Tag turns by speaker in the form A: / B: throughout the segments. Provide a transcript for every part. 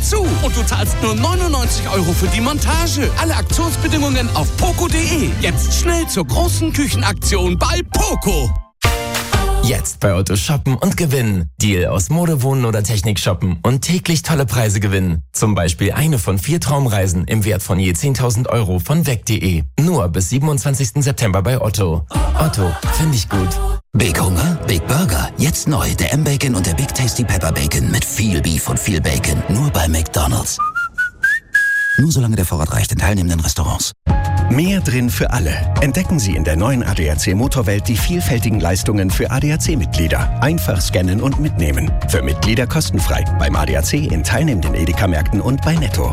A: dazu. Und du zahlst nur 99 € für die Montage. Alle Aktionsbedingungen auf poco.de. Jetzt schnell zur großen Küchenaktion bei Poco.
B: Jetzt bei Otto shoppen und gewinnen. Deal aus Mode, Wohnen oder Technik shoppen und täglich tolle Preise gewinnen. Zum Beispiel eine von 4 Traumreisen im Wert von je 10.000 € von weg.de. Nur bis 27. September bei Otto. Otto, finde ich gut.
C: Big Hunger, Big Burger. Jetzt neu der M-Bacon und der Big Tasty Pepper Bacon mit viel Beef und viel Bacon. Nur bei McDonald's. Nur solange der Vorrat reicht in teilnehmenden Restaurants.
D: Mehr drin für alle. Entdecken Sie in der neuen ADAC Motorwelt die vielfältigen Leistungen für ADAC-Mitglieder. Einfach scannen und mitnehmen. Für Mitglieder kostenfrei. Beim ADAC in teilnehmenden Edeka-Märkten und bei Netto.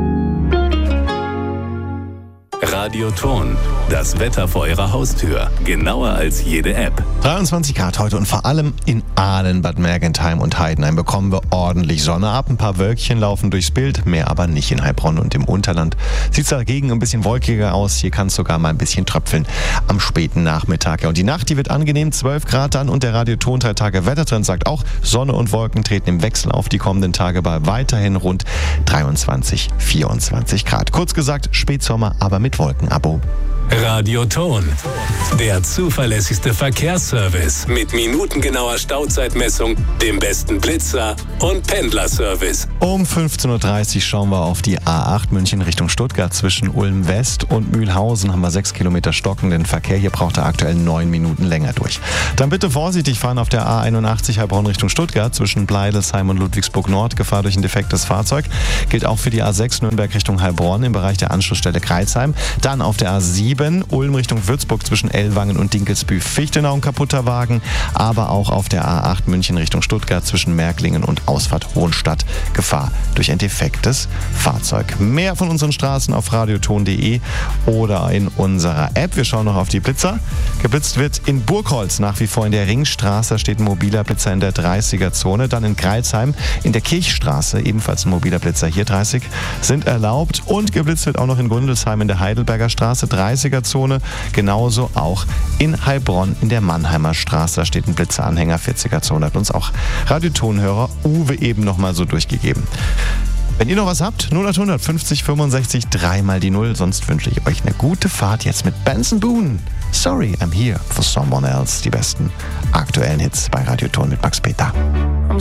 E: Radioton. Das Wetter vor Ihrer Haustür. Genauer als jede App.
F: 23 Grad heute und vor allem in Ahlen, Bad Mergentheim und Heidenheim bekommen wir ordentlich Sonne ab. Ein paar Wölkchen laufen durchs Bild, mehr aber nicht in Heilbronn und im Unterland. Sieht es dagegen ein bisschen wolkiger aus. Hier kann es sogar mal ein bisschen tröpfeln am späten Nachmittag. Ja, und die Nacht, die wird angenehm, 12 Grad dann. Und der Radioton 3 Tage Wettertrend sagt auch, Sonne und Wolken treten im Wechsel auf die kommenden Tage bei weiterhin rund 23, 24 Grad. Kurz gesagt, Spätsommer, aber mit Wolkenabo.
E: Radioton. Der zuverlässigste Verkehrsservice mit minutengenauer Stauzeitmessung, dem besten Blitzer und Pendlerservice.
F: Um 15.30 Uhr schauen wir auf die A8 München Richtung Stuttgart. Zwischen Ulm West und Mühlhausen haben wir 6 Kilometer stockenden Verkehr. Hier braucht er aktuell 9 Minuten länger durch. Dann bitte vorsichtig fahren auf der A81 Heilbronn Richtung Stuttgart. Zwischen Bleidelsheim und Ludwigsburg Nord. Gefahr durch ein defektes Fahrzeug. Gilt auch für die A6 Nürnberg Richtung Heilbronn im Bereich der Anschlussstelle Kreilsheim. Dann auf der A7 Ulm Richtung Würzburg zwischen Ellwangen und Dinkelsbühl-Fichtenau ein kaputter Wagen, aber auch auf der A8 München Richtung Stuttgart zwischen Märklingen und Ausfahrt Hohenstadt Gefahr durch ein defektes Fahrzeug. Mehr von unseren Straßen auf radioton.de oder in unserer App. Wir schauen noch auf die Blitzer. Geblitzt wird in Burgholz nach wie vor in der Ringstraße, steht ein mobiler Blitzer in der 30er-Zone. Dann in Greilsheim in der Kirchstraße, ebenfalls ein mobiler Blitzer. Hier 30 sind erlaubt und geblitzt wird auch noch in Gundelsheim in der Heidelberger Straße, 30er-Zone. Genauso auch in Heilbronn in der Mannheimer Straße. Da steht ein Blitzeranhänger, 40er-Zone. Hat uns auch Radiotonhörer Uwe eben noch mal so durchgegeben. Wenn ihr noch was habt, 0800 50 65 3 mal die 0. Sonst wünsche ich euch eine gute Fahrt jetzt mit Benson Boone. Sorry, I'm here for someone else. Die besten aktuellen Hits bei Radioton mit Max Peter.